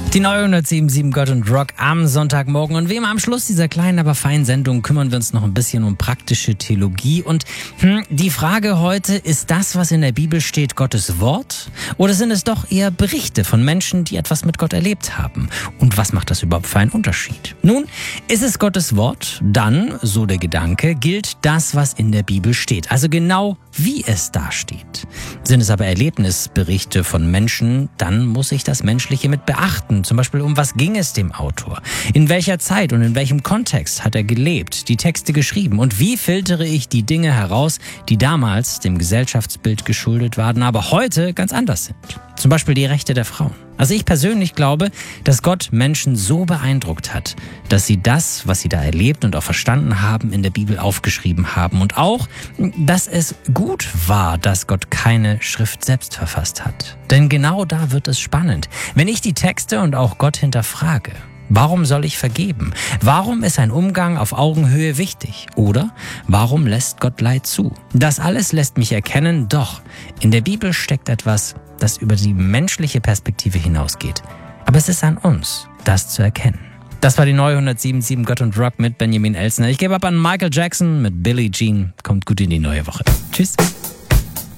Die neue 107.7 Gott und Rock am Sonntagmorgen. Und wie immer am Schluss dieser kleinen, aber feinen Sendung kümmern wir uns noch ein bisschen um praktische Theologie. Und die Frage heute, ist das, was in der Bibel steht, Gottes Wort? Oder sind es doch eher Berichte von Menschen, die etwas mit Gott erlebt haben? Und was macht das überhaupt für einen Unterschied? Nun, ist es Gottes Wort, dann, so der Gedanke, gilt das, was in der Bibel steht. Also genau, wie es da steht. Sind es aber Erlebnisberichte von Menschen, dann muss ich das Menschliche mit beachten. Zum Beispiel, um was ging es dem Autor? In welcher Zeit und in welchem Kontext hat er gelebt, die Texte geschrieben? Und wie filtere ich die Dinge heraus, die damals dem Gesellschaftsbild geschuldet waren, aber heute ganz anders sind? Zum Beispiel die Rechte der Frauen. Also ich persönlich glaube, dass Gott Menschen so beeindruckt hat, dass sie das, was sie da erlebt und auch verstanden haben, in der Bibel aufgeschrieben haben. Und auch, dass es gut war, dass Gott keine Schrift selbst verfasst hat. Denn genau da wird es spannend. Wenn ich die Texte und auch Gott hinterfrage, warum soll ich vergeben? Warum ist ein Umgang auf Augenhöhe wichtig? Oder warum lässt Gott Leid zu? Das alles lässt mich erkennen, doch, in der Bibel steckt etwas, das über die menschliche Perspektive hinausgeht. Aber es ist an uns, das zu erkennen. Das war die neue 107.7 Gott und Rock mit Benjamin Elsner. Ich gebe ab an Michael Jackson mit Billie Jean. Kommt gut in die neue Woche. Tschüss.